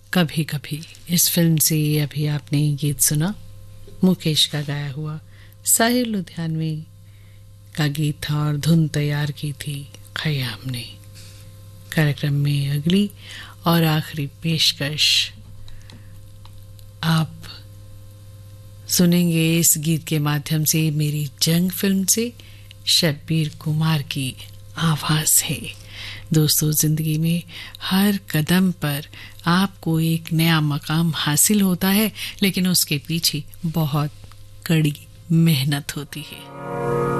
कभी कभी। इस फिल्म से अभी आपने गीत सुना, मुकेश का गाया हुआ, साहिर लुधियानवी का गीत था और धुन तैयार की थी खयाम ने। कार्यक्रम में अगली और आखिरी पेशकश आप सुनेंगे इस गीत के माध्यम से मेरी जंग फिल्म से शब्बीर कुमार की आवाज है। दोस्तों, जिंदगी में हर कदम पर आपको एक नया मकाम हासिल होता है, लेकिन उसके पीछे बहुत कड़ी मेहनत होती है।